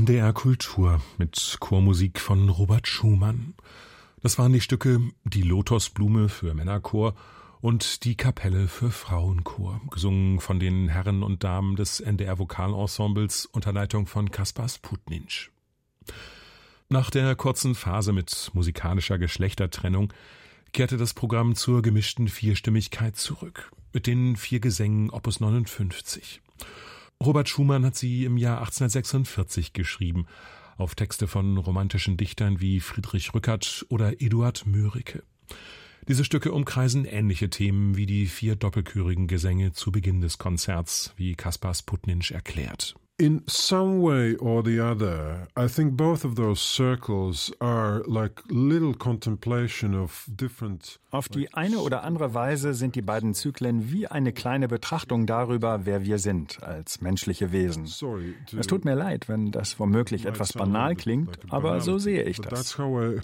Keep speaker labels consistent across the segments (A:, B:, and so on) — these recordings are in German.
A: NDR Kultur mit Chormusik von Robert Schumann. Das waren die Stücke Die Lotosblume für Männerchor und Die Kapelle für Frauenchor, gesungen von den Herren und Damen des NDR Vokalensembles unter Leitung von Kaspar Sputninch. Nach der kurzen Phase mit musikalischer Geschlechtertrennung kehrte das Programm zur gemischten Vierstimmigkeit zurück, mit den 4 Gesängen Opus 59. Robert Schumann hat sie im Jahr 1846 geschrieben, auf Texte von romantischen Dichtern wie Friedrich Rückert oder Eduard Mörike. Diese Stücke umkreisen ähnliche Themen wie die 4 doppelchörigen Gesänge zu Beginn des Konzerts, wie Kaspar Sputninch erklärt.
B: In some way or the other, I think both of those circles are like little contemplation of different.
C: Auf die eine oder andere Weise sind die beiden Zyklen wie eine kleine Betrachtung darüber, wer wir sind als menschliche Wesen. Es tut mir leid, wenn das womöglich etwas banal klingt, aber so sehe ich das.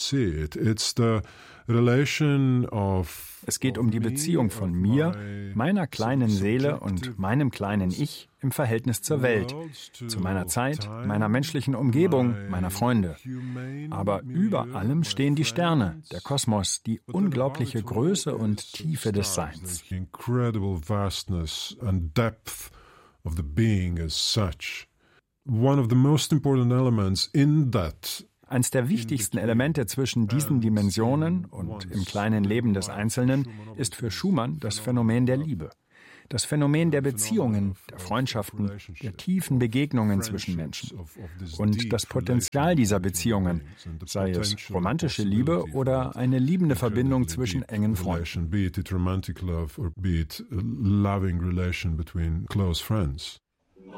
C: Es geht um die Beziehung von mir, meiner kleinen Seele und meinem kleinen Ich im Verhältnis zur Welt, zu meiner Zeit, meiner menschlichen Umgebung, meiner Freunde. Aber über allem stehen die Sterne, der Kosmos, die unglaubliche Größe und Tiefe des Seins. One of the most important elements in that. Eins der wichtigsten Elemente zwischen diesen Dimensionen und im kleinen Leben des Einzelnen ist für Schumann das Phänomen der Liebe. Das Phänomen der Beziehungen, der Freundschaften, der tiefen Begegnungen zwischen Menschen. Und das Potenzial dieser Beziehungen, sei es romantische Liebe oder eine liebende Verbindung zwischen engen Freunden.